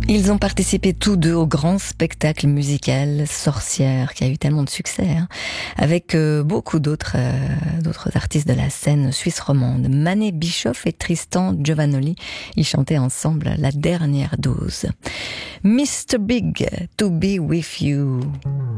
Ils ont participé tous deux au grand spectacle musical Sorcière, qui a eu tellement de succès, avec beaucoup d'autres artistes de la scène suisse romande. Manet Bischoff et Tristan Giovanoli, ils chantaient ensemble La Dernière Dose. Mr. Big, To Be With You.